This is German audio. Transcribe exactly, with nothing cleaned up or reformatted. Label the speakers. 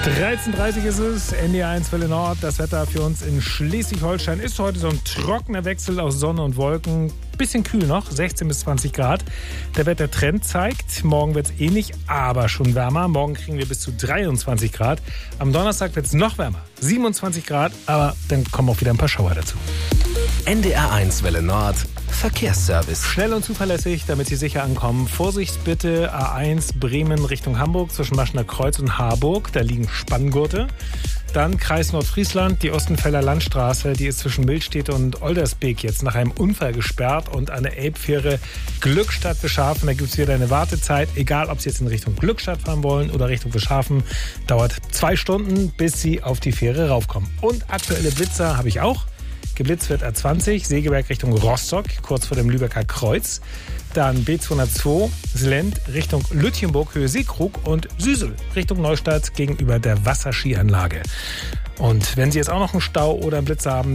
Speaker 1: dreizehn Uhr dreißig ist es, N D R eins Welle Nord. Das Wetter für uns in Schleswig-Holstein ist heute so ein trockener Wechsel aus Sonne und Wolken. Bisschen kühl noch, sechzehn bis zwanzig Grad. Der Wettertrend zeigt, morgen wird es ähnlich, aber schon wärmer. Morgen kriegen wir bis zu dreiundzwanzig Grad. Am Donnerstag wird es noch wärmer, siebenundzwanzig Grad, aber dann kommen auch wieder ein paar Schauer dazu.
Speaker 2: N D R eins Welle Nord, Verkehrsservice.
Speaker 1: Schnell und zuverlässig, damit Sie sicher ankommen. Vorsicht bitte, A eins Bremen Richtung Hamburg zwischen Maschener Kreuz und Harburg. Da liegen Spanngurte. Dann Kreis Nordfriesland, die Ostenfelder Landstraße, die ist zwischen Milchstädte und Oldersbeek jetzt nach einem Unfall gesperrt und an der Elbfähre Glückstadt Beschafen. Da gibt es wieder eine Wartezeit, egal ob Sie jetzt in Richtung Glückstadt fahren wollen oder Richtung Beschafen. Dauert zwei Stunden, bis Sie auf die Fähre raufkommen. Und aktuelle Blitzer habe ich auch. Geblitzt wird A zwanzig, Segeberg Richtung Rostock, kurz vor dem Lübecker Kreuz. Dann B zweihundertzwei, Slend Richtung Lütjenburg, Höhe Seekrug und Süsel Richtung Neustadt gegenüber der Wasserskianlage. Und wenn Sie jetzt auch noch einen Stau oder einen Blitzer haben,